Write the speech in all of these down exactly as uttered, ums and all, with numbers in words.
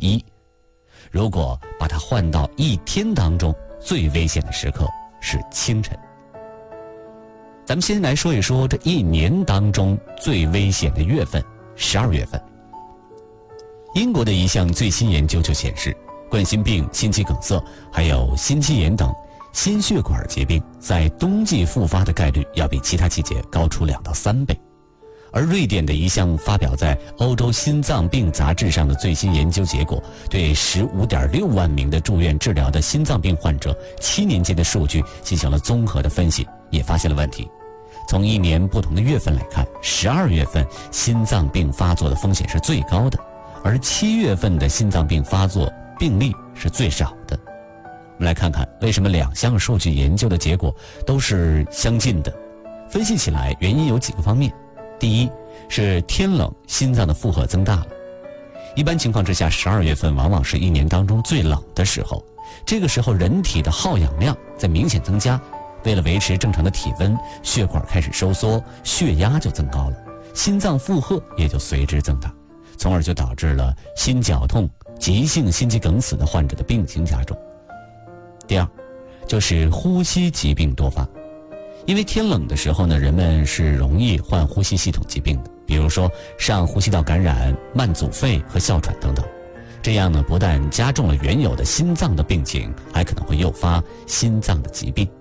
一。如果把它换到一天当中，最危险的时刻是清晨。咱们先来说一说这一年当中最危险的月份，十二月份。英国的一项最新研究就显示，冠心病、心肌梗塞还有心肌炎等心血管疾病在冬季复发的概率要比其他季节高出两到三倍。而瑞典的一项发表在欧洲心脏病杂志上的最新研究结果，对 十五点六万名的住院治疗的心脏病患者七年间的数据进行了综合的分析，也发现了问题。从一年不同的月份来看，十二月份心脏病发作的风险是最高的，而七月份的心脏病发作病例是最少的。我们来看看为什么两项数据研究的结果都是相近的。分析起来原因有几个方面。第一是天冷，心脏的负荷增大了。一般情况之下，十二月份往往是一年当中最冷的时候，这个时候人体的耗氧量在明显增加，为了维持正常的体温，血管开始收缩，血压就增高了，心脏负荷也就随之增大，从而就导致了心绞痛、急性心肌梗死的患者的病情加重。第二就是呼吸疾病多发。因为天冷的时候呢，人们是容易患呼吸系统疾病的，比如说上呼吸道感染、慢阻肺和哮喘等等。这样呢，不但加重了原有的心脏的病情，还可能会诱发心脏的疾病。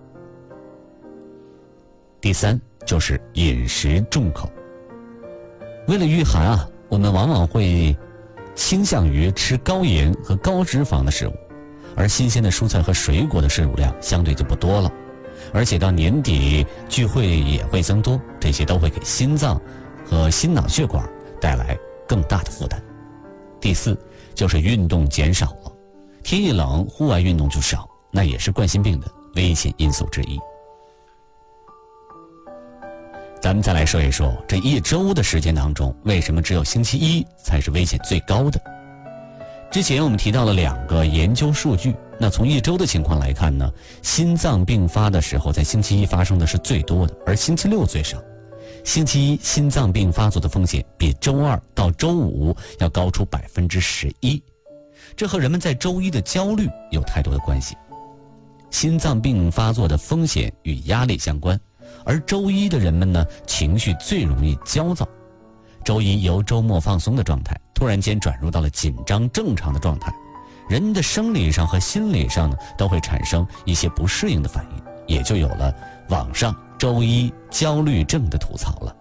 第三就是饮食重口。为了御寒啊，我们往往会倾向于吃高盐和高脂肪的食物，而新鲜的蔬菜和水果的摄入量相对就不多了。而且到年底聚会也会增多，这些都会给心脏和心脑血管带来更大的负担。第四就是运动减少了，天一冷户外运动就少，那也是冠心病的危险因素之一。咱们再来说一说这一周的时间当中，为什么只有星期一才是危险最高的。之前我们提到了两个研究数据，那从一周的情况来看呢，心脏病发的时候在星期一发生的是最多的，而星期六最少。星期一心脏病发作的风险比周二到周五要高出百分之十一，这和人们在周一的焦虑有太多的关系。心脏病发作的风险与压力相关，而周一的人们呢，情绪最容易焦躁。周一由周末放松的状态突然间转入到了紧张正常的状态，人的生理上和心理上呢都会产生一些不适应的反应，也就有了网上周一焦虑症的吐槽了。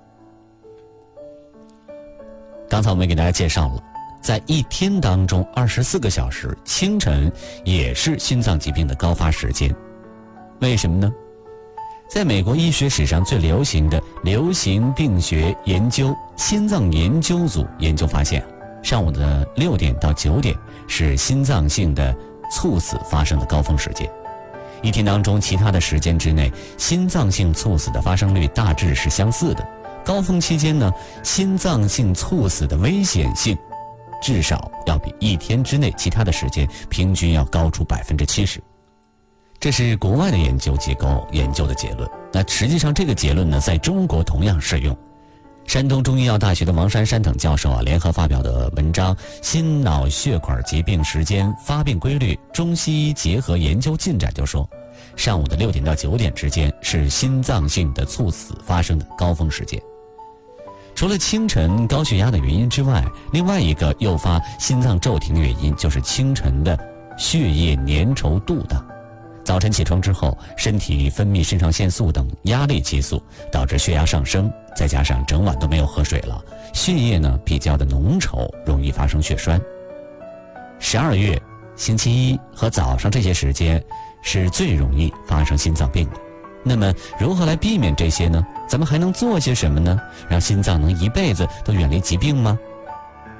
刚才我们给大家介绍了，在一天当中二十四个小时，清晨也是心脏疾病的高发时间。为什么呢？在美国医学史上最流行的流行病学研究心脏研究组研究发现，上午的六点到九点是心脏性的猝死发生的高峰时间。一天当中其他的时间之内，心脏性猝死的发生率大致是相似的。高峰期间呢，心脏性猝死的危险性至少要比一天之内其他的时间平均要高出百分之七十。这是国外的研究机构研究的结论。那实际上这个结论呢，在中国同样适用。山东中医药大学的王珊珊等教授啊，联合发表的文章《心脑血管疾病时间发病规律：中西医结合研究进展》就说，上午的六点到九点之间是心脏性的猝死发生的高峰时间。除了清晨高血压的原因之外，另外一个诱发心脏骤停的原因就是清晨的血液粘稠度大。早晨起床之后，身体分泌肾上腺素等压力激素，导致血压上升，再加上整晚都没有喝水了，血液呢比较的浓稠，容易发生血栓。十二月星期一和早上这些时间是最容易发生心脏病的。那么如何来避免这些呢？咱们还能做些什么呢？让心脏能一辈子都远离疾病吗？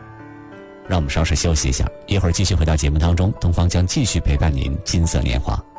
让我们稍事休息一下，一会儿继续回到节目当中，东方将继续陪伴您金色年华。